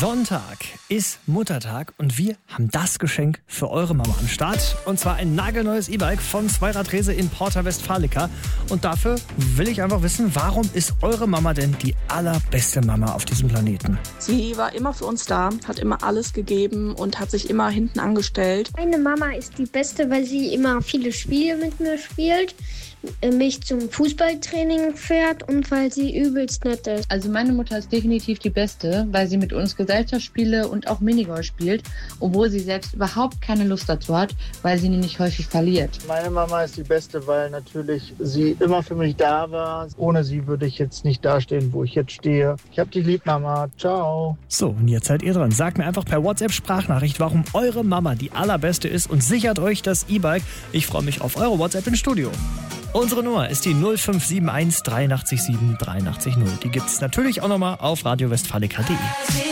Sonntag ist Muttertag und wir haben das Geschenk für eure Mama am Start. Und zwar ein nagelneues E-Bike von Zweiradrese in Porta Westfalica. Und dafür will ich einfach wissen, warum ist eure Mama denn die allerbeste Mama auf diesem Planeten? Sie war immer für uns da, hat immer alles gegeben und hat sich immer hinten angestellt. Meine Mama ist die Beste, weil sie immer viele Spiele mit mir spielt, mich zum Fußballtraining fährt und weil sie übelst nett ist. Also meine Mutter ist definitiv die Beste, weil sie mit uns Gesellschaftsspiele und auch Minigolf spielt, obwohl sie selbst überhaupt keine Lust dazu hat, weil sie nicht häufig verliert. Meine Mama ist die Beste, weil natürlich sie immer für mich da war. Ohne sie würde ich jetzt nicht dastehen, wo ich jetzt stehe. Ich hab dich lieb, Mama. Ciao. So, und jetzt seid ihr dran. Sagt mir einfach per WhatsApp-Sprachnachricht, warum eure Mama die allerbeste ist und sichert euch das E-Bike. Ich freue mich auf eure WhatsApp im Studio. Unsere Nummer ist die 0571 83 7 83 0. Die gibt es natürlich auch nochmal auf radiowestfalica.de.